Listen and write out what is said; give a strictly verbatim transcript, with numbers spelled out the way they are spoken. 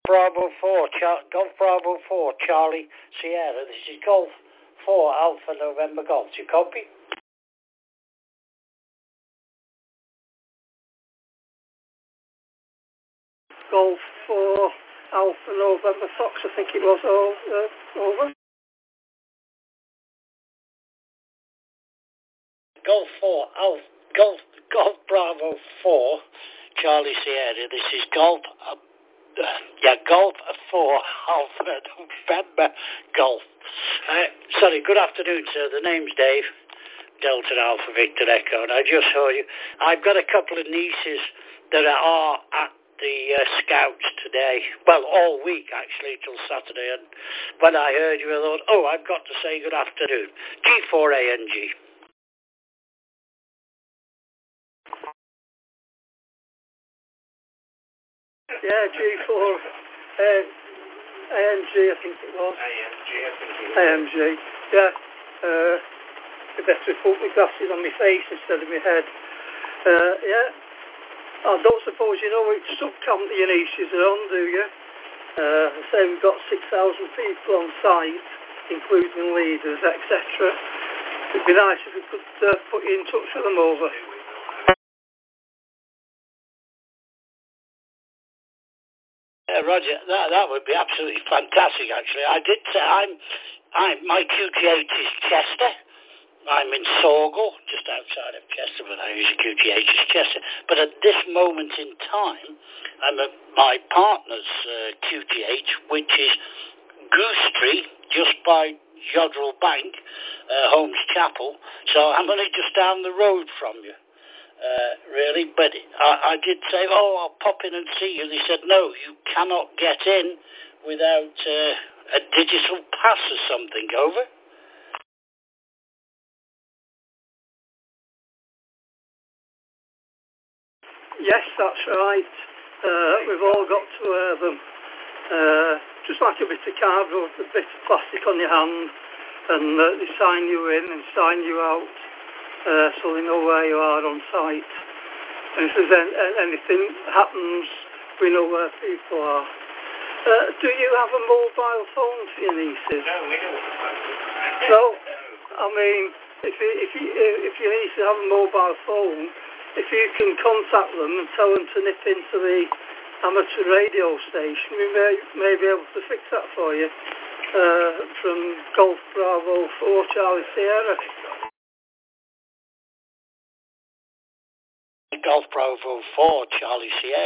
Bravo four, Char Golf Bravo four, Charlie Sierra. This is Golf four, Alpha November Golf. Do you copy? Golf four, Alpha November Fox, I think it was, uh, over. Golf four, Alpha, Golf, Golf Bravo four, Charlie Sierra. This is Golf, uh, yeah, Golf four, Alpha November Golf. Uh, sorry, good afternoon, sir. The name's Dave, Delta Alpha Victor Echo, and I just saw you. I've got a couple of nieces that are at the uh, Scouts today. Well, all week, actually, till Saturday. And when I heard you, I thought, oh, I've got to say good afternoon. G four A N G. Yeah, G four uh, A N G, I think it was. A M G, I think it was. A M G, yeah. Uh, I better put my glasses on my face instead of my head. Uh, yeah. I don't suppose you know which subcamp your nieces are on, do you? Uh, I say we've got six thousand people on site, including leaders, et cetera. It'd be nice if we could uh, put you in touch with them over. Yeah, Roger, that that would be absolutely fantastic. Actually, I did say I'm, I'm my Q T H is Chester. I'm in Sorgel, just outside of Chester, but I use Q T H as Chester. But at this moment in time, I'm at my partner's uh, Q T H, which is Goose Tree, just by Jodrell Bank, uh, Holmes Chapel. So I'm only just down the road from you. Uh, really, but I, I did say, oh, I'll pop in and see you. They said, no, you cannot get in without uh, a digital pass or something. Over? Yes, that's right. Uh, we've all got to wear them. Uh, just like a bit of cardboard, a bit of plastic on your hand, and uh, they sign you in and sign you out. Uh, so they know where you are on site. And if there's any, anything happens, we know where people are. Uh, do you have a mobile phone for your nieces? No, we don't. No? I mean, if, you, if, you, if your nieces have a mobile phone, if you can contact them and tell them to nip into the amateur radio station, we may, may be able to fix that for you. Uh, from Golf Bravo four, Charlie Sierra. Golf Bravo four, Charlie Sierra.